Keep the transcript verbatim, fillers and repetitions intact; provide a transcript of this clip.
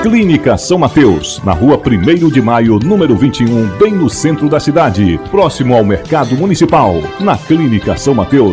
Clínica São Mateus, na rua primeiro de maio, número vinte e um, bem no centro da cidade, próximo ao Mercado Municipal. Na Clínica São Mateus,